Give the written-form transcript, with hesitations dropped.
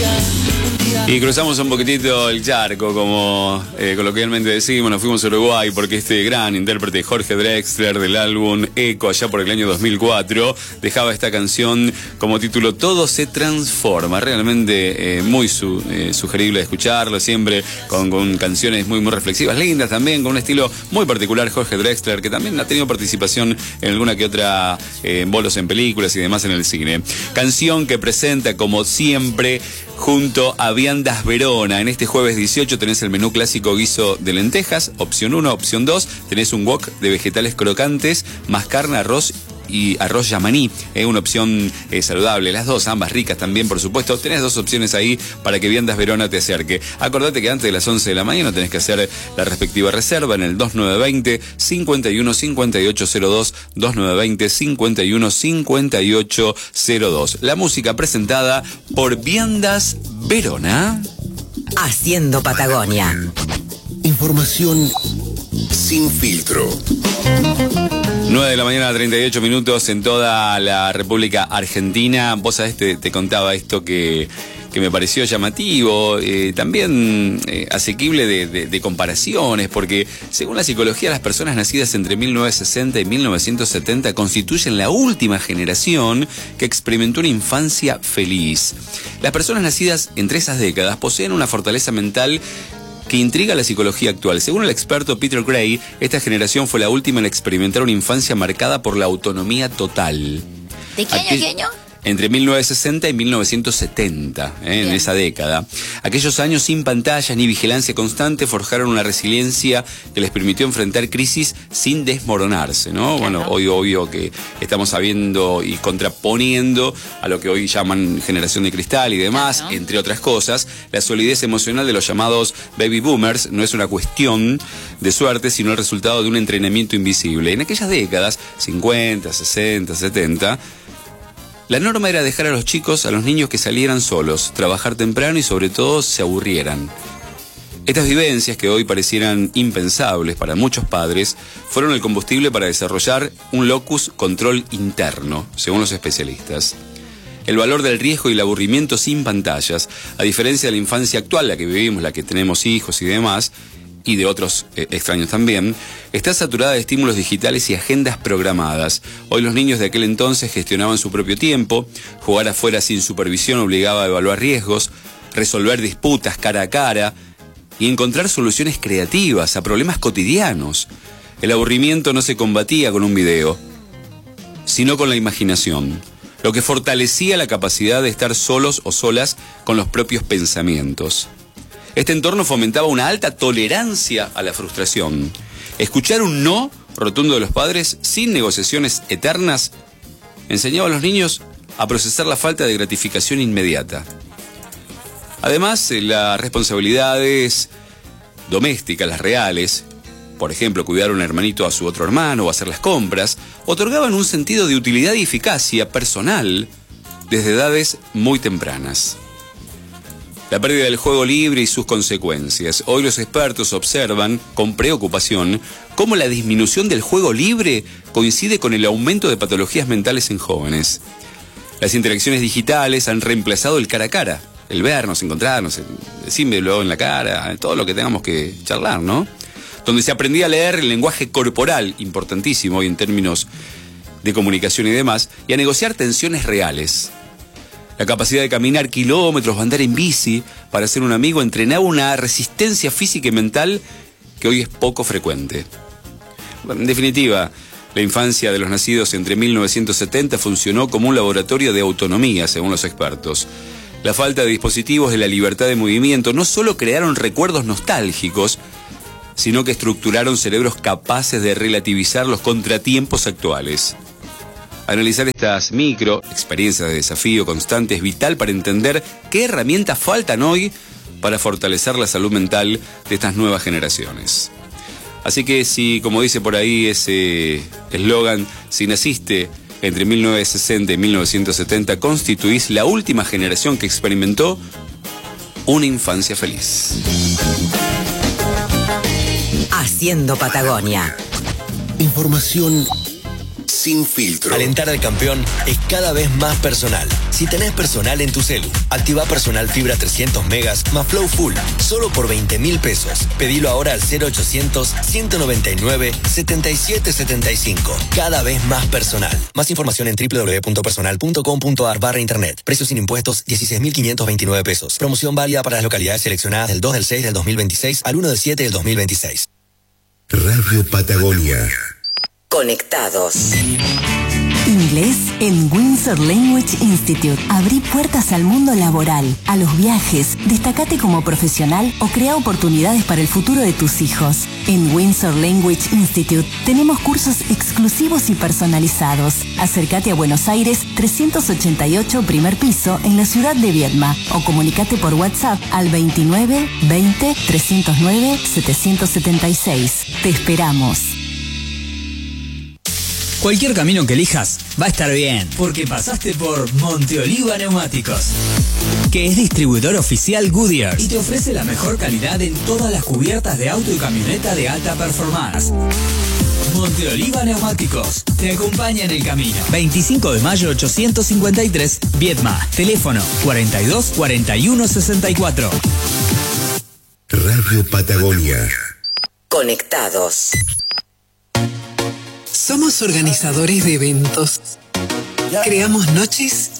Y cruzamos un poquitito el charco, como coloquialmente decimos, nos fuimos a Uruguay porque este gran intérprete Jorge Drexler del álbum Eco, allá por el año 2004, dejaba esta canción como título Todo se transforma. Realmente muy sugerible de escucharlo, siempre con canciones muy reflexivas, lindas también, con un estilo muy particular. Jorge Drexler, que también ha tenido participación en alguna que otra bolos en películas y demás en el cine. Canción que presenta, como siempre, junto a Viandas Verona. En este jueves 18 tenés el menú clásico guiso de lentejas, opción 1, opción 2, tenés un wok de vegetales crocantes, más carne, arroz y arroz yamaní, una opción saludable, las dos, ambas ricas también, por supuesto. Tenés dos opciones ahí para que Viandas Verona te acerque. Acordate que antes de las 11 de la mañana tenés que hacer la respectiva reserva en el 2920-515802, 2920-515802. La música presentada por Viandas Verona. Haciendo Patagonia. Información sin filtro. 9 de la mañana, 38 minutos en toda la República Argentina. Vos sabés, te contaba esto que me pareció llamativo, también asequible de comparaciones, porque según la psicología, las personas nacidas entre 1960 y 1970 constituyen la última generación que experimentó una infancia feliz. Las personas nacidas entre esas décadas poseen una fortaleza mental que intriga a la psicología actual. Según el experto Peter Gray, esta generación fue la última en experimentar una infancia marcada por la autonomía total. ¿De qué año? Entre 1960 y 1970, en esa década. Aquellos años sin pantallas ni vigilancia constante forjaron una resiliencia que les permitió enfrentar crisis sin desmoronarse, ¿no? Claro. Bueno, hoy obvio que estamos sabiendo y contraponiendo a lo que hoy llaman generación de cristal y demás, claro, entre otras cosas. La solidez emocional de los llamados baby boomers no es una cuestión de suerte, sino el resultado de un entrenamiento invisible. En aquellas décadas, 50, 60, 70... la norma era dejar a los chicos, a los niños, que salieran solos, trabajar temprano y sobre todo se aburrieran. Estas vivencias, que hoy parecieran impensables para muchos padres, fueron el combustible para desarrollar un locus control interno, según los especialistas. El valor del riesgo y el aburrimiento sin pantallas, a diferencia de la infancia actual, la que vivimos, la que tenemos hijos y demás, y de otros extraños también, está saturada de estímulos digitales y agendas programadas. Hoy los niños de aquel entonces gestionaban su propio tiempo, jugar afuera sin supervisión obligaba a evaluar riesgos, resolver disputas cara a cara y encontrar soluciones creativas a problemas cotidianos. El aburrimiento no se combatía con un video, sino con la imaginación, lo que fortalecía la capacidad de estar solos o solas con los propios pensamientos. Este entorno fomentaba una alta tolerancia a la frustración. Escuchar un no rotundo de los padres, sin negociaciones eternas, enseñaba a los niños a procesar la falta de gratificación inmediata. Además, las responsabilidades domésticas, las reales, por ejemplo, cuidar a un hermanito a su otro hermano o hacer las compras, otorgaban un sentido de utilidad y eficacia personal desde edades muy tempranas. La pérdida del juego libre y sus consecuencias. Hoy los expertos observan con preocupación cómo la disminución del juego libre coincide con el aumento de patologías mentales en jóvenes. Las interacciones digitales han reemplazado el cara a cara, el vernos, encontrarnos, el decírmelo en la cara, todo lo que tengamos que charlar, ¿no? Donde se aprendía a leer el lenguaje corporal, importantísimo hoy en términos de comunicación y demás, y a negociar tensiones reales. La capacidad de caminar kilómetros o andar en bici para ser un amigo entrenaba una resistencia física y mental que hoy es poco frecuente. En definitiva, la infancia de los nacidos entre 1970 funcionó como un laboratorio de autonomía, según los expertos. La falta de dispositivos de la libertad de movimiento no solo crearon recuerdos nostálgicos, sino que estructuraron cerebros capaces de relativizar los contratiempos actuales. Analizar estas micro experiencias de desafío constante es vital para entender qué herramientas faltan hoy para fortalecer la salud mental de estas nuevas generaciones. Así que si, como dice por ahí ese eslogan, si naciste entre 1960 y 1970, constituís la última generación que experimentó una infancia feliz. Haciendo Patagonia. Información sin filtro. Alentar al campeón es cada vez más personal. Si tenés personal en tu celu, activa personal fibra 300 megas más Flow Full, solo por 20.000 pesos. Pedilo ahora al 0800-199-7775. Cada vez más personal. Más información en www.personal.com.ar/internet. Precios sin impuestos, 16.529 pesos. Promoción válida para las localidades seleccionadas del 2 del 6 del 2026 al 1 del 7 del 2026. Radio Patagonia. Conectados. Inglés en Windsor Language Institute. Abrí puertas al mundo laboral, a los viajes, destacate como profesional o crea oportunidades para el futuro de tus hijos. En Windsor Language Institute tenemos cursos exclusivos y personalizados. Acércate a Buenos Aires 388 primer piso en la ciudad de Viedma o comunicate por WhatsApp al 29 20 309 776. Te esperamos. Cualquier camino que elijas va a estar bien, porque pasaste por Monteoliva Neumáticos, que es distribuidor oficial Goodyear y te ofrece la mejor calidad en todas las cubiertas de auto y camioneta de alta performance. Monteoliva Neumáticos te acompaña en el camino. 25 de mayo 853, Viedma. Teléfono 42 41 64. Radio Patagonia. Conectados. Somos organizadores de eventos. Creamos noches